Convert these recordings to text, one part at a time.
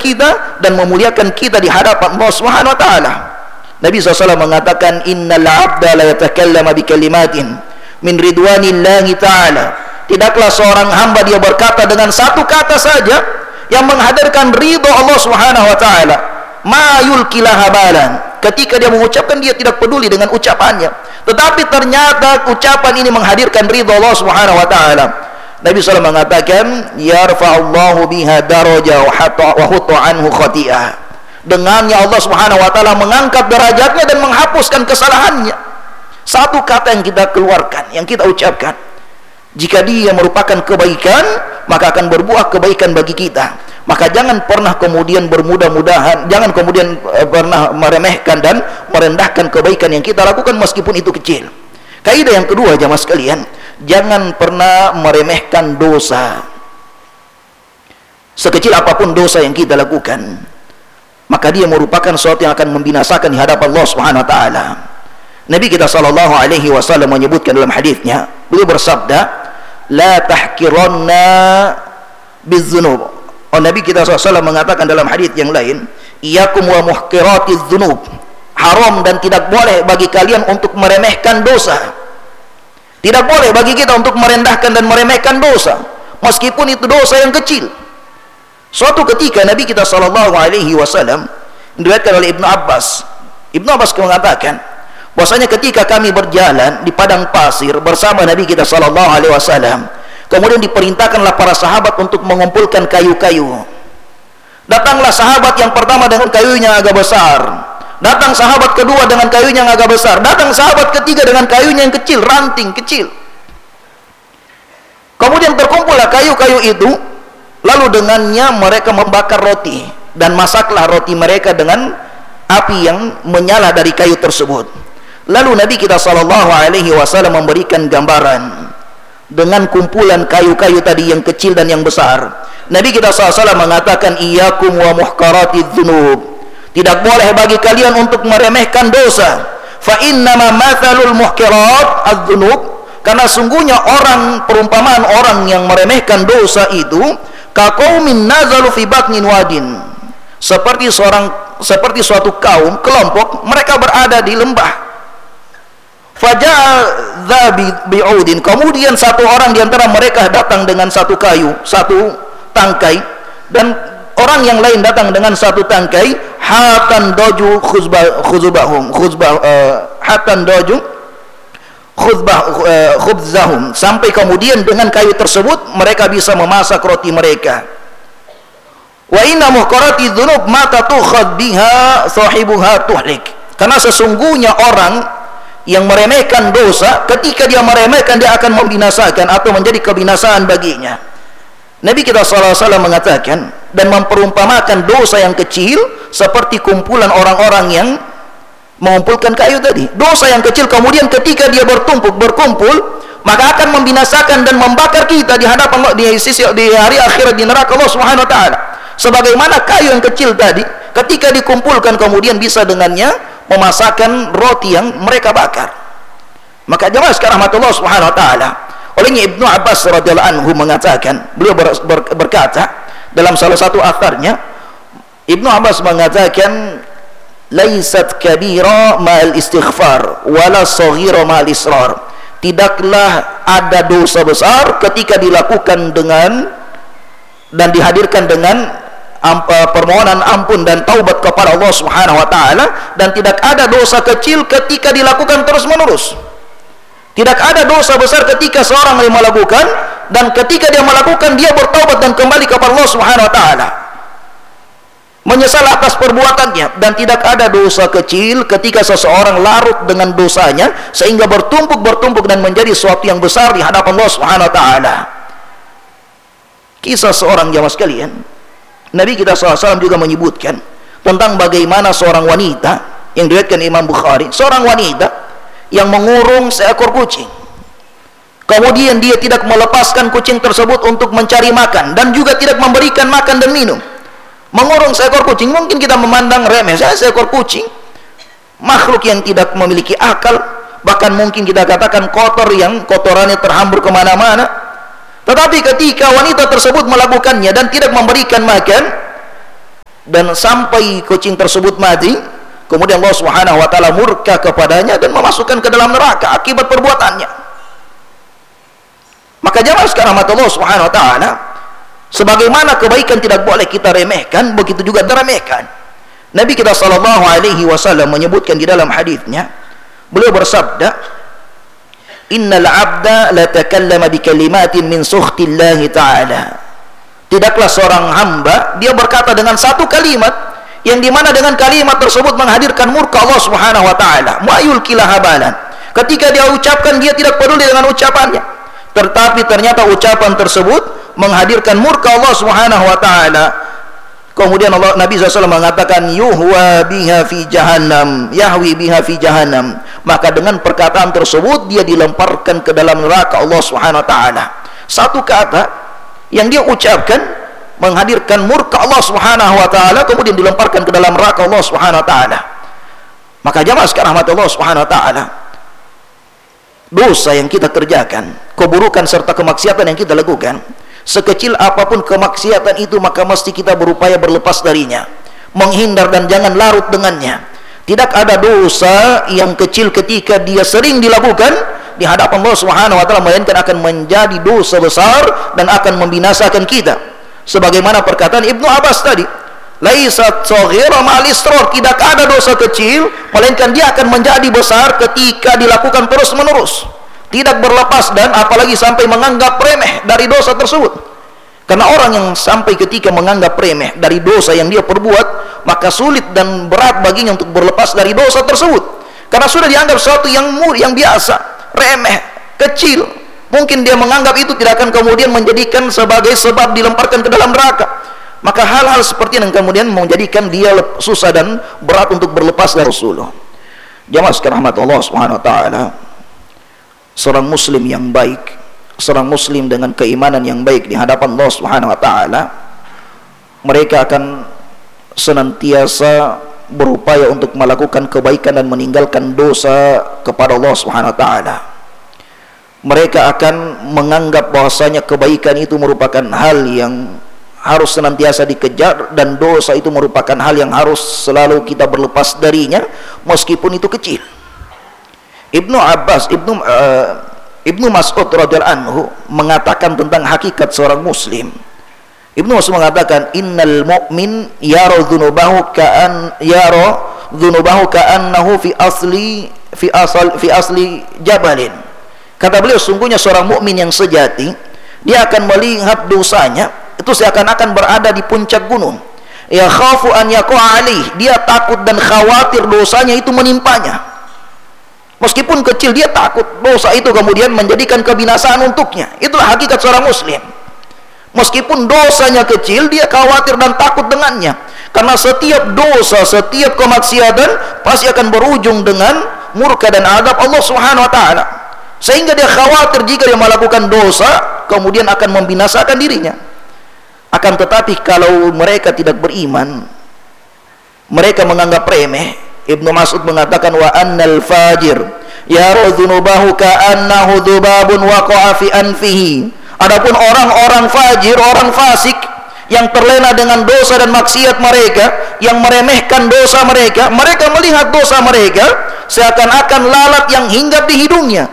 kita dan memuliakan kita di hadapan Allah Subhanahu wa taala. Nabi SAW mengatakan, innal abda la yatakallama bi kalimatin min ridwanillahi ta'ala. Tidaklah seorang hamba dia berkata dengan satu kata saja yang menghadirkan ridha Allah Subhanahu wa taala. Ma yulkilaha balan. Ketika dia mengucapkan, dia tidak peduli dengan ucapannya, tetapi ternyata ucapan ini menghadirkan ridha Allah Subhanahu wa taala. Nabi SAW mengatakan, yarfa'allahu biha darajah wa hutu anhu khati'ah. Dengannya Allah Subhanahu wa taala mengangkat derajatnya dan menghapuskan kesalahannya. Satu kata yang kita keluarkan, yang kita ucapkan, jika dia merupakan kebaikan, maka akan berbuah kebaikan bagi kita. Maka jangan pernah kemudian bermudah-mudahan, jangan kemudian pernah meremehkan dan merendahkan kebaikan yang kita lakukan meskipun itu kecil. Kaidah yang kedua, jamaah sekalian, jangan pernah meremehkan dosa. Sekecil apapun dosa yang kita lakukan, maka dia merupakan sesuatu yang akan membinasakan di hadapan Allah Subhanahu wa taala. Nabi kita sallallahu alaihi wasallam menyebutkan dalam hadisnya, beliau bersabda, la tahkiranna bizzunub. Nabi kita SAW mengatakan dalam hadis yang lain, iyyakum wa muhqiratiz dzunub. Haram dan tidak boleh bagi kalian untuk meremehkan dosa. Tidak boleh bagi kita untuk merendahkan dan meremehkan dosa, meskipun itu dosa yang kecil. Suatu ketika Nabi kita sallallahu alaihi wasallam, diriwayatkan oleh Ibnu Abbas mengatakan bahwasanya ketika kami berjalan di padang pasir bersama Nabi kita sallallahu alaihi wasallam, kemudian diperintahkanlah para sahabat untuk mengumpulkan kayu-kayu. Datanglah sahabat yang pertama dengan kayunya agak besar, datang sahabat kedua dengan kayunya yang agak besar, datang sahabat ketiga dengan kayunya yang kecil, ranting kecil. Kemudian terkumpullah kayu-kayu itu, lalu dengannya mereka membakar roti, dan masaklah roti mereka dengan api yang menyala dari kayu tersebut. Lalu Nabi kita sallallahu alaihi wasallam memberikan gambaran dengan kumpulan kayu-kayu tadi yang kecil dan yang besar. Nabi kita SAW mengatakan, iyyakum wa muhqaratiz dzunub. Tidak boleh bagi kalian untuk meremehkan dosa. Fa innama mathalul muhqirat adz-dzunub, karena sungguhnya perumpamaan orang yang meremehkan dosa itu kaqaumin nazalu fi batnin wadin. Seperti suatu kaum, kelompok, mereka berada di lembah. Faja'a bi'udin, kemudian satu orang di antara mereka datang dengan satu kayu, satu tangkai, dan orang yang lain datang dengan satu tangkai. Hatan doju khubzahum, sampai kemudian dengan kayu tersebut mereka bisa memasak roti mereka. Wa inna muhqarati dzunub ma tatukhad biha sahibuha tuhlik, karena sesungguhnya orang yang meremehkan dosa, ketika dia meremehkan, dia akan membinasakan atau menjadi kebinasaan baginya. Nabi kita SAW mengatakan dan memperumpamakan dosa yang kecil seperti kumpulan orang-orang yang mengumpulkan kayu tadi. Dosa yang kecil kemudian ketika dia berkumpul, maka akan membinasakan dan membakar kita di hadapan Allah di hari akhirat di neraka Allah Subhanahu wa taala. Sebagaimana kayu yang kecil tadi ketika dikumpulkan kemudian bisa dengannya memasakkan roti yang mereka bakar. Maka jemaah sekalian rahmatullah Subhanahu wa taala, olehnya Ibnu Abbas radhiyallahu anhu mengatakan, beliau berkata dalam salah satu atharnya, Ibnu Abbas mengatakan, laisat kabira ma'al istighfar wala saghira ma'al israr. Tidaklah ada dosa besar ketika dilakukan dengan dan dihadirkan dengan permohonan ampun dan taubat kepada Allah Subhanahu wa taala, dan tidak ada dosa kecil ketika dilakukan terus-menerus. Tidak ada dosa besar ketika seorang yang melakukan, dan ketika dia melakukan dia bertaubat dan kembali kepada Allah Subhanahu wa taala, menyesal atas perbuatannya. Dan tidak ada dosa kecil ketika seseorang larut dengan dosanya sehingga bertumpuk dan menjadi sesuatu yang besar di hadapan Allah Subhanahu wa taala. Kisah seorang jamaah sekalian, Nabi kita SAW juga menyebutkan tentang bagaimana seorang wanita yang diriwayatkan Imam Bukhari, seorang wanita yang mengurung seekor kucing. Kemudian dia tidak melepaskan kucing tersebut untuk mencari makan, dan juga tidak memberikan makan dan minum. Mengurung seekor kucing, mungkin kita memandang remeh, seekor kucing, makhluk yang tidak memiliki akal, bahkan mungkin kita katakan kotor, yang kotorannya terhambur kemana-mana. Tetapi ketika wanita tersebut melakukannya dan tidak memberikan makan, dan sampai kucing tersebut mati, kemudian Allah Subhanahu wa taala murka kepadanya dan memasukkan ke dalam neraka akibat perbuatannya. Maka jamaah sekalian rahmat Allah Subhanahu wa taala, sebagaimana kebaikan tidak boleh kita remehkan, begitu juga diremehkan. Nabi kita sallallahu alaihi wasallam menyebutkan di dalam hadisnya, beliau bersabda, innal abda la takallama bi kalimatin min sukhtillahi ta'ala. Tidaklah seorang hamba dia berkata dengan satu kalimat yang dimana dengan kalimat tersebut menghadirkan murka Allah Subhanahu wa taala. Ma'yul kilahabalan. Ketika dia ucapkan, dia tidak peduli dengan ucapannya, tetapi ternyata ucapan tersebut menghadirkan murka Allah Subhanahu wa taala. Kemudian Nabi SAW mengatakan, yuhwa biha fi jahannam, yahwi biha fi jahannam. Maka dengan perkataan tersebut dia dilemparkan ke dalam neraka Allah Subhanahu wa taala. Satu kata yang dia ucapkan menghadirkan murka Allah Subhanahu wa taala, kemudian dilemparkan ke dalam neraka Allah Subhanahu wa taala. Maka jamaah sekalian rahmat Allah Subhanahu wa taala, dosa yang kita kerjakan, keburukan serta kemaksiatan yang kita lakukan, sekecil apapun kemaksiatan itu, maka mesti kita berupaya berlepas darinya, menghindar dan jangan larut dengannya. Tidak ada dosa yang kecil ketika dia sering dilakukan di hadapan Allah Subhanahu wa taala, melainkan akan menjadi dosa besar dan akan membinasakan kita. Sebagaimana perkataan Ibnu Abbas tadi, laisat shaghira ma'al israr, tidak ada dosa kecil melainkan dia akan menjadi besar ketika dilakukan terus-menerus, tidak berlepas dan apalagi sampai menganggap remeh dari dosa tersebut. Karena orang yang sampai ketika menganggap remeh dari dosa yang dia perbuat, maka sulit dan berat baginya untuk berlepas dari dosa tersebut, karena sudah dianggap sesuatu yang biasa, remeh, kecil. Mungkin dia menganggap itu tidak akan kemudian menjadikan sebagai sebab dilemparkan ke dalam neraka. Maka hal-hal seperti yang kemudian menjadikan dia susah dan berat untuk berlepas dari Rasulullah. Jamaah sekalian rahmat Allah Subhanahu wa taala, seorang muslim yang baik, seorang muslim dengan keimanan yang baik di hadapan Allah Subhanahu wa taala, mereka akan senantiasa berupaya untuk melakukan kebaikan dan meninggalkan dosa kepada Allah Subhanahu wa taala. Mereka akan menganggap bahwasanya kebaikan itu merupakan hal yang harus senantiasa dikejar, dan dosa itu merupakan hal yang harus selalu kita berlepas darinya meskipun itu kecil. Ibnu Mas'ud radhiyallahu anhu mengatakan tentang hakikat seorang muslim. Ibnu Mas'ud mengatakan, innal mu'min yara dzunubahu ka'annahu fi asli jabalin. Kata beliau, sungguhnya seorang mukmin yang sejati, dia akan melihat dosanya itu seakan-akan berada di puncak gunung. Ya khafu an yaqa alih, dia takut dan khawatir dosanya itu menimpanya. Meskipun kecil, dia takut dosa itu kemudian menjadikan kebinasaan untuknya. Itulah hakikat seorang muslim. Meskipun dosanya kecil, dia khawatir dan takut dengannya, karena setiap dosa, setiap kemaksiatan pasti akan berujung dengan murka dan adab Allah Subhanahu wa taala. Sehingga dia khawatir jika dia melakukan dosa kemudian akan membinasakan dirinya. Akan tetapi kalau mereka tidak beriman, mereka menganggap remeh. Ibnu Mas'ud mengatakan, wa annal fajir yara dzunubahu ka'annahu dzubabun waqa'a fi anfihi. Adapun orang-orang fajir, orang fasik yang terlena dengan dosa dan maksiat mereka, yang meremehkan dosa mereka, mereka melihat dosa mereka seakan-akan lalat yang hinggap di hidungnya.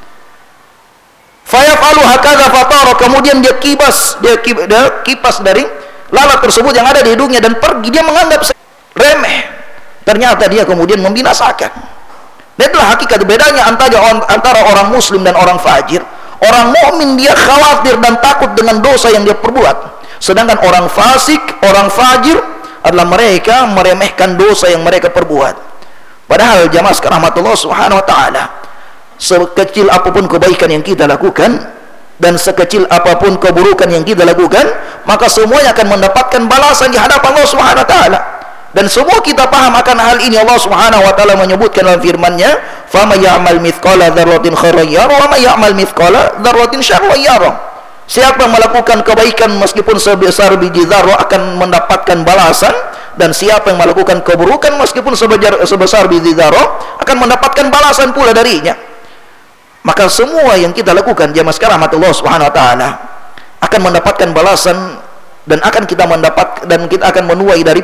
Fayaf'alu hakadha fatara, kemudian dia kipas dari lalat tersebut yang ada di hidungnya dan pergi. Dia menganggap remeh, ternyata dia kemudian membinasakan. Dan itulah hakikat bedanya antara orang muslim dan orang fajir. Orang mukmin dia khawatir dan takut dengan dosa yang dia perbuat, sedangkan orang fasik, orang fajir adalah mereka meremehkan dosa yang mereka perbuat. Padahal jamaah sekalian rahmatullah Subhanahu wa taala, sekecil apapun kebaikan yang kita lakukan dan sekecil apapun keburukan yang kita lakukan, maka semuanya akan mendapatkan balasan di hadapan Allah Subhanahu wa taala. Dan semua kita paham akan hal ini. Allah Subhanahu wa taala menyebutkan dalam firman-Nya, "Faman ya'mal mithqala dzarratin khairan yarah wa may ya'mal mithqala dzarratin syarran yarah." Siapa yang melakukan kebaikan meskipun sebesar biji zarah akan mendapatkan balasan, dan siapa yang melakukan keburukan meskipun sebesar biji zarah akan mendapatkan balasan pula darinya. Maka semua yang kita lakukan jamaah sekalian rahmatullah Subhanahu wa taala akan mendapatkan balasan, dan akan kita mendapat dan kita akan menuai dari